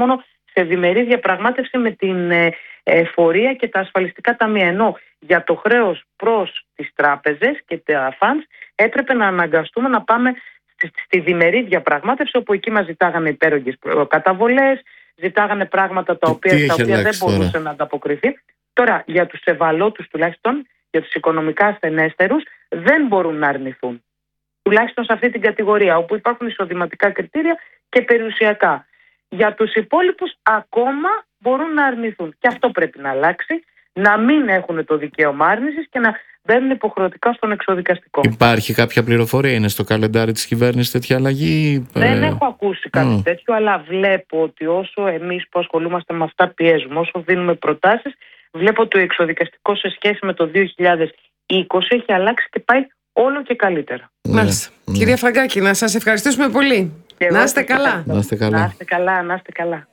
μόνο σε διμερή διαπραγμάτευση με την εφορία και τα ασφαλιστικά ταμεία. Ενώ για το χρέος προς τις τράπεζες και τα funds έπρεπε να αναγκαστούμε να πάμε στη διμερή διαπραγμάτευση, όπου εκεί μας ζητάγανε υπέρογγες καταβολές, ζητάγανε πράγματα στα οποία δεν μπορούσε να ανταποκριθεί. Τώρα για τους ευαλώτους τουλάχιστον, για τους οικονομικά ασθενέστερους, δεν μπορούν να αρνηθούν. Τουλάχιστον σε αυτή την κατηγορία, όπου υπάρχουν εισοδηματικά κριτήρια και περιουσιακά. Για τους υπόλοιπους ακόμα μπορούν να αρνηθούν. Και αυτό πρέπει να αλλάξει, να μην έχουν το δικαίωμα άρνησης και να μπαίνουν υποχρεωτικά στον εξωδικαστικό. Υπάρχει κάποια πληροφορία, είναι στο καλεντάρι της κυβέρνησης τέτοια αλλαγή? Δεν έχω ακούσει κάτι τέτοιο, αλλά βλέπω ότι όσο εμείς που ασχολούμαστε με αυτά πιέζουμε, όσο δίνουμε προτάσεις, βλέπω ότι το εξωδικαστικό σε σχέση με το 2020 έχει αλλάξει και πάει όλο και καλύτερα. Μάλιστα. Κυρία Φραγκάκη, να σας ευχαριστήσουμε πολύ. Να είστε καλά. Να είστε καλά. Να είστε καλά, να είστε καλά.